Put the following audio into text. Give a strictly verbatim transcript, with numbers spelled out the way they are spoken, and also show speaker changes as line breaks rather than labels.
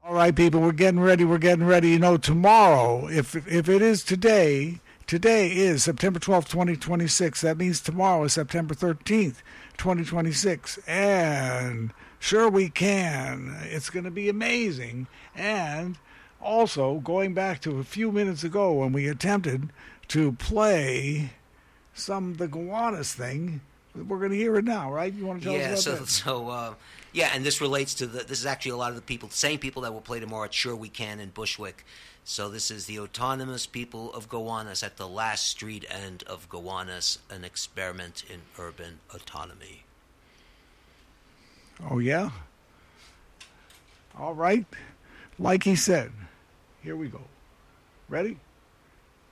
All right, people, we're getting ready. We're getting ready. You know, tomorrow, if if it is today, today is September twelfth, twenty twenty-six. That means tomorrow is September thirteenth, twenty twenty-six. And sure we can. It's going to be amazing. And also, going back to a few minutes ago when we attempted to play some the Gowanus thing, we're going to hear it now, right? You want to tell
yeah,
us about
so,
that?
so uh, yeah, and this relates to the. This is actually a lot of the people, the same people that will play tomorrow at Sure We Can in Bushwick. So this is the autonomous people of Gowanus at the last street end of Gowanus, an experiment in urban autonomy.
Oh, yeah? All right. Like he said, here we go. Ready?